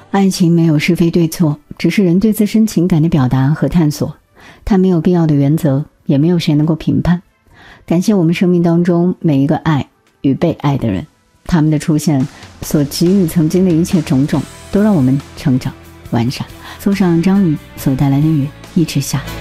爱情没有是非对错，只是人对自身情感的表达和探索，它没有必要的原则，也没有谁能够评判。感谢我们生命当中每一个爱与被爱的人，他们的出现所给予曾经的一切种种，都让我们成长完善。送上张宇所带来的雨一直下。